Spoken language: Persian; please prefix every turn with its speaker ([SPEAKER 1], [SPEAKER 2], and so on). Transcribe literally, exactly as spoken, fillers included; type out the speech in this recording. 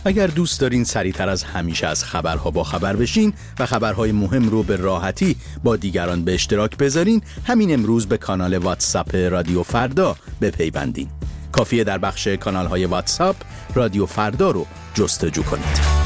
[SPEAKER 1] اگر دوست دارین سریعتر از همیشه از خبرها با خبر بشین و خبرهای مهم رو به راحتی با دیگران به اشتراک بذارین، همین امروز به کانال واتساپ رادیو فردا بپیوندین. کافیه در بخش کانال‌های واتساپ رادیو فردا رو جستجو کنید.